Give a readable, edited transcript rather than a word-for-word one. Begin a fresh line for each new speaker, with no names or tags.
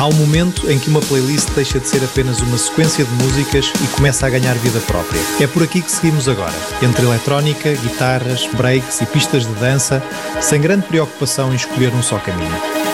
Há um momento em que uma playlist deixa de ser apenas uma sequência de músicas e começa a ganhar vida própria. É por aqui que seguimos agora, entre eletrónica, guitarras, breaks e pistas de dança, sem grande preocupação em escolher um só caminho.